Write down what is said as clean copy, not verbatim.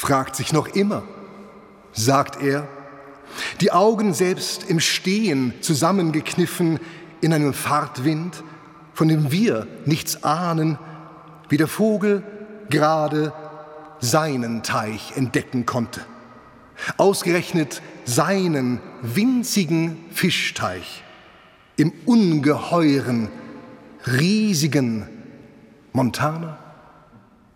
fragt sich noch immer, sagt er, die Augen selbst im Stehen zusammengekniffen in einem Fahrtwind, von dem wir nichts ahnen, wie der Vogel gerade seinen Teich entdecken konnte. Ausgerechnet seinen winzigen Fischteich im ungeheuren, riesigen Montana.